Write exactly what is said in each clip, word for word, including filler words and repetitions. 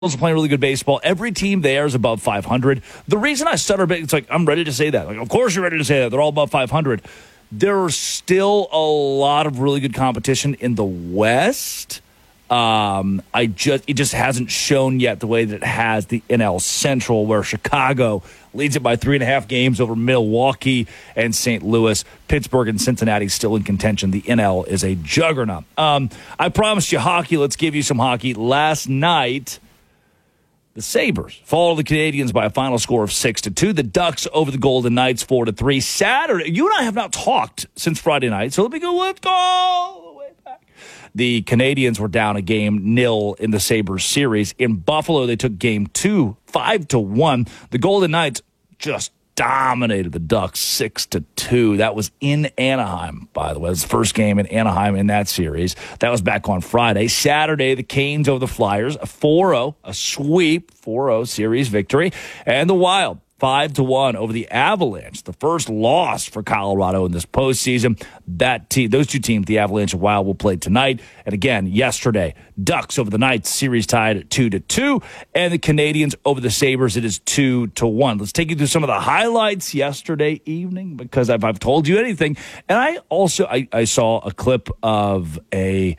are playing really good baseball. Every team there is above five hundred. The reason I stutter a bit, it's like, I'm ready to say that. Like, of course you're ready to say that. They're all above five hundred. There's still a lot of really good competition in the West. Um, I just it just hasn't shown yet the way that it has the N L Central, where Chicago leads it by three and a half games over Milwaukee and Saint Louis. Pittsburgh and Cincinnati still in contention. The N L is a juggernaut. Um, I promised you hockey. Let's give you some hockey. Last night, the Sabres fall to the Canadiens by a final score of six to two. The Ducks over the Golden Knights four to three. Saturday, you and I have not talked since Friday night, so let me go. Let's go all the way back. The Canadiens were down a game nil in the Sabres series. In Buffalo, they took game two, five to one. The Golden Knights just dominated the Ducks six to two. That was in Anaheim, by the way. It was the first game in Anaheim in that series. That was back on Friday. Saturday, the Canes over the Flyers, a four oh, a sweep, four oh series victory. And the Wild, five to one over the Avalanche, the first loss for Colorado in this postseason. That team, those two teams, the Avalanche and Wild, will play tonight. And again, yesterday, Ducks over the Knights, series tied at two to two, and the Canadiens over the Sabres, it is two to one. Let's take you through some of the highlights yesterday evening, because I've, I've told you anything. And I also I, I saw a clip of a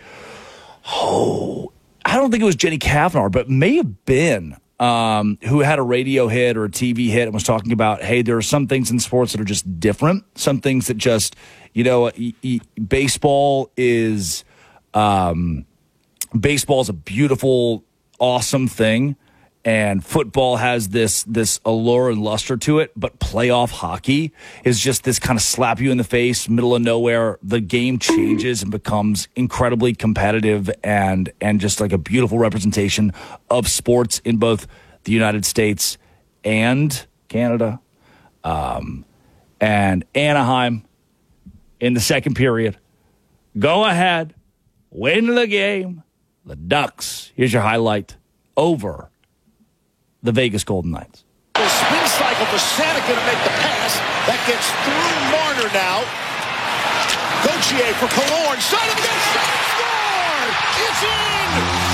oh, I don't think it was Jenny Kavanaugh, but it may have been. Um, who had a radio hit or a T V hit and was talking about, hey, there are some things in sports that are just different. Some things that just, you know, e- e- baseball is, um, baseball is a beautiful, awesome thing. And football has this, this allure and luster to it. But playoff hockey is just this kind of slap you in the face, middle of nowhere. The game changes and becomes incredibly competitive and, and just like a beautiful representation of sports in both the United States and Canada. Um, and Anaheim in the second period. Go ahead. Win the game. The Ducks. Here's your highlight. Over the Vegas Golden Knights. The spin cycle for Santa going to make the pass. That gets through Marner now. Gauthier for Killorn. Side of the net. Score! It's in!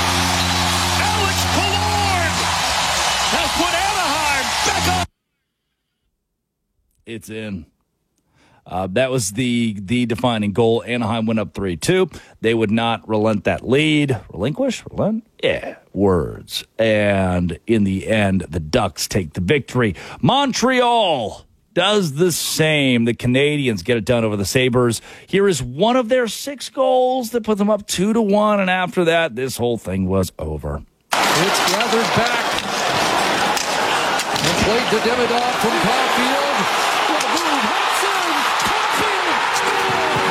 Alex Killorn has put Anaheim back up. It's in. Uh, that was the the defining goal. Anaheim went up three two. They would not relent that lead. Relinquish? Relent? Yeah, words. And in the end, the Ducks take the victory. Montreal does the same. The Canadiens get it done over the Sabres. Here is one of their six goals that put them up two to one. And after that, this whole thing was over. It's gathered back and played to Demidov from Caulfield. What a move.